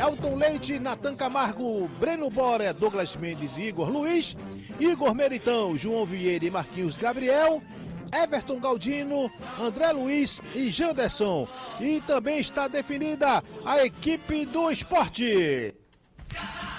Elton Leite, Natan Camargo, Breno Bora, Douglas Mendes e Igor Luiz, Igor Meritão, João Vieira e Marquinhos Gabriel, Everton Galdino, André Luiz e Janderson. E também está definida a equipe do Sport.